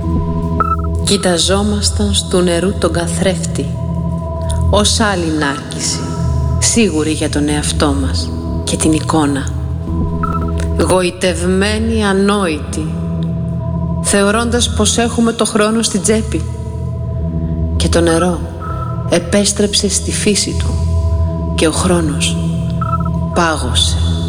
Κοιταζόμασταν στου νερού τον καθρέφτη, ως άλλη νάρκηση, σίγουροι για τον εαυτό μας και την εικόνα. Γοητευμένοι, ανόητοι, θεωρώντας πως έχουμε το χρόνο στην τσέπη. Και το νερό επέστρεψε στη φύση του και ο χρόνος πάγωσε.